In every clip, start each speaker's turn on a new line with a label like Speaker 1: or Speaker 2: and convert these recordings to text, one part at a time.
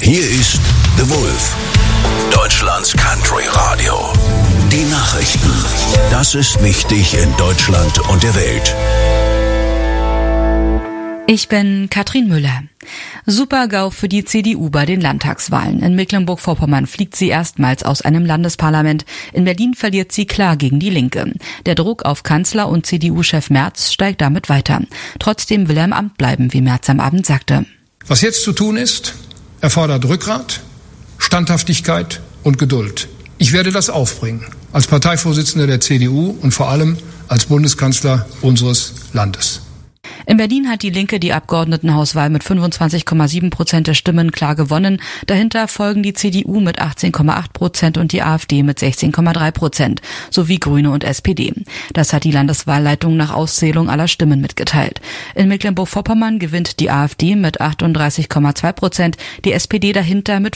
Speaker 1: Hier ist The Wolf, Deutschlands Country Radio. Die Nachrichten. Das ist wichtig in Deutschland und der Welt.
Speaker 2: Ich bin Katrin Müller. Super-GAU für die CDU bei den Landtagswahlen. In Mecklenburg-Vorpommern fliegt sie erstmals aus einem Landesparlament. In Berlin verliert sie klar gegen die Linke. Der Druck auf Kanzler und CDU-Chef Merz steigt damit weiter. Trotzdem will er im Amt bleiben, wie Merz am Abend sagte.
Speaker 3: Was jetzt zu tun ist, erfordert Rückgrat, Standhaftigkeit und Geduld. Ich werde das aufbringen, als Parteivorsitzender der CDU und vor allem als Bundeskanzler unseres Landes.
Speaker 2: In Berlin hat die Linke die Abgeordnetenhauswahl mit 25,7% der Stimmen klar gewonnen. Dahinter folgen die CDU mit 18,8% und die AfD mit 16,3%, sowie Grüne und SPD. Das hat die Landeswahlleitung nach Auszählung aller Stimmen mitgeteilt. In Mecklenburg-Vorpommern gewinnt die AfD mit 38,2%, die SPD dahinter mit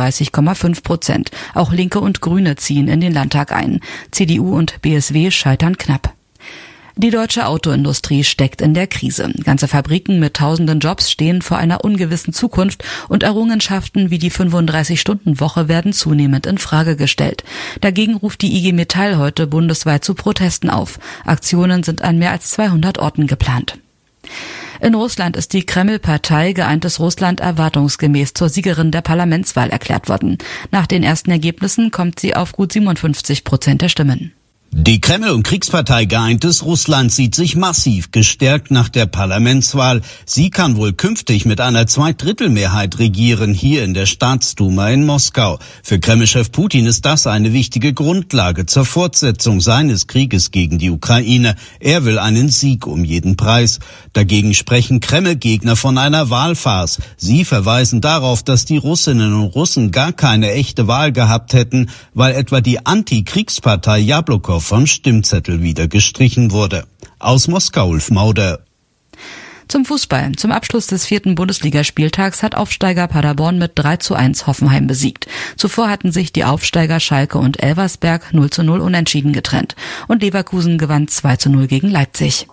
Speaker 2: 35,5%. Auch Linke und Grüne ziehen in den Landtag ein. CDU und BSW scheitern knapp. Die deutsche Autoindustrie steckt in der Krise. Ganze Fabriken mit tausenden Jobs stehen vor einer ungewissen Zukunft und Errungenschaften wie die 35-Stunden-Woche werden zunehmend in Frage gestellt. Dagegen ruft die IG Metall heute bundesweit zu Protesten auf. Aktionen sind an mehr als 200 Orten geplant. In Russland ist die Kreml-Partei Geeintes Russland erwartungsgemäß zur Siegerin der Parlamentswahl erklärt worden. Nach den ersten Ergebnissen kommt sie auf gut 57% der Stimmen.
Speaker 4: Die Kreml- und Kriegspartei Geeintes Russland sieht sich massiv gestärkt nach der Parlamentswahl. Sie kann wohl künftig mit einer Zweidrittelmehrheit regieren, hier in der Staatsduma in Moskau. Für Kreml-Chef Putin ist das eine wichtige Grundlage zur Fortsetzung seines Krieges gegen die Ukraine. Er will einen Sieg um jeden Preis. Dagegen sprechen Kreml-Gegner von einer Wahlfarce. Sie verweisen darauf, dass die Russinnen und Russen gar keine echte Wahl gehabt hätten, weil etwa die Antikriegspartei Jabloko vom Stimmzettel wieder gestrichen wurde. Aus Moskau, Ulf Mauder.
Speaker 2: Zum Fußball. Zum Abschluss des 4. Bundesligaspieltags hat Aufsteiger Paderborn mit 3:1 Hoffenheim besiegt. Zuvor hatten sich die Aufsteiger Schalke und Elversberg 0:0 unentschieden getrennt. Und Leverkusen gewann 2:0 gegen Leipzig.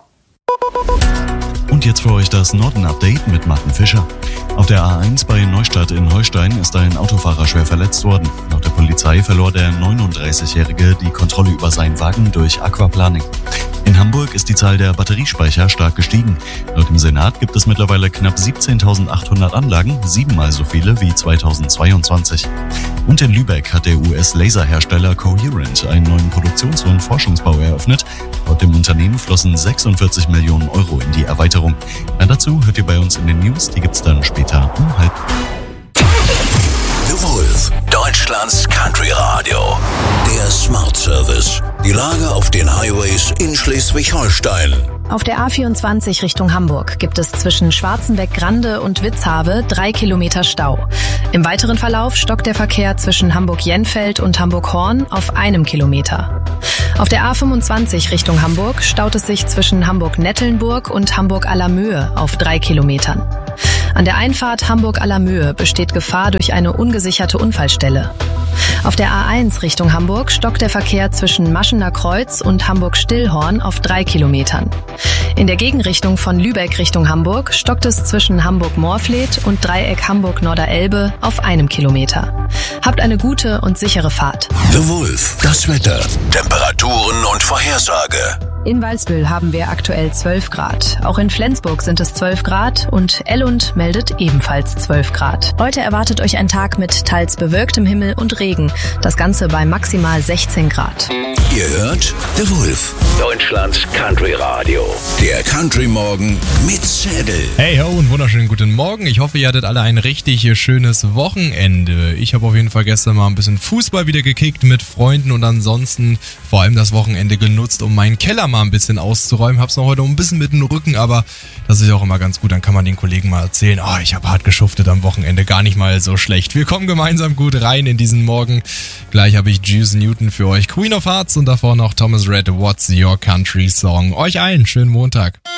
Speaker 5: Und jetzt für euch das Norden-Update mit Martin Fischer. Auf der A1 bei Neustadt in Holstein ist ein Autofahrer schwer verletzt worden. Laut der Polizei verlor der 39-Jährige die Kontrolle über seinen Wagen durch Aquaplaning. In Hamburg ist die Zahl der Batteriespeicher stark gestiegen. Laut dem Senat gibt es mittlerweile knapp 17.800 Anlagen, 7-mal so viele wie 2022. Und in Lübeck hat der US-Laserhersteller Coherent einen neuen Produktions- und Forschungsbau eröffnet. Laut dem Unternehmen flossen 46 Millionen Euro in die Erweiterung. Dazu hört ihr bei uns in den News, die gibt's dann später um 12:30.
Speaker 1: The Wolf, Deutschlands Country Radio. Der Smart Service. Die Lage auf den Highways in Schleswig-Holstein.
Speaker 6: Auf der A24 Richtung Hamburg gibt es zwischen Schwarzenbeck-Grande und Witzhave 3 Kilometer Stau. Im weiteren Verlauf stockt der Verkehr zwischen Hamburg-Jenfeld und Hamburg-Horn auf 1 Kilometer. Auf der A25 Richtung Hamburg staut es sich zwischen Hamburg-Nettelnburg und Hamburg-Allermöhe auf 3 Kilometern. An der Einfahrt Hamburg-Allermöhe besteht Gefahr durch eine ungesicherte Unfallstelle. Auf der A1 Richtung Hamburg stockt der Verkehr zwischen Maschener Kreuz und Hamburg-Stillhorn auf 3 Kilometern. In der Gegenrichtung von Lübeck Richtung Hamburg stockt es zwischen Hamburg-Moorfleet und Dreieck Hamburg-Norderelbe auf 1 Kilometer. Habt eine gute und sichere Fahrt.
Speaker 1: The Wolf, das Wetter, Temperaturen und Vorhersage.
Speaker 6: In Walsbüll haben wir aktuell 12 Grad. Auch in Flensburg sind es 12 Grad und Ellund meldet ebenfalls 12 Grad. Heute erwartet euch ein Tag mit teils bewölktem Himmel und Regen. Das Ganze bei maximal 16 Grad.
Speaker 1: Ihr hört The Wolf, Deutschlands Country Radio. Der Country Morgen mit Zettel.
Speaker 7: Hey ho und wunderschönen guten Morgen. Ich hoffe, ihr hattet alle ein richtig schönes Wochenende. Ich habe auf jeden Fall gestern mal ein bisschen Fußball wieder gekickt mit Freunden und ansonsten vor allem das Wochenende genutzt, um meinen Keller mal ein bisschen auszuräumen. Hab's noch heute ein bisschen mit dem Rücken, aber das ist ja auch immer ganz gut. Dann kann man den Kollegen mal erzählen, ich habe hart geschuftet am Wochenende, gar nicht mal so schlecht. Wir kommen gemeinsam gut rein in diesen Morgen. Gleich habe ich Juice Newton für euch, Queen of Hearts und davor noch Thomas Rhett, What's Your Country Song. Euch allen schönen Montag.